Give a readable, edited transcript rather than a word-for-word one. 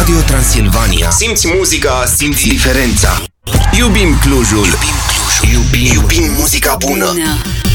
Radio Transilvania. Simți muzica, simți diferența. Iubim Clujul. Iubim muzica bună.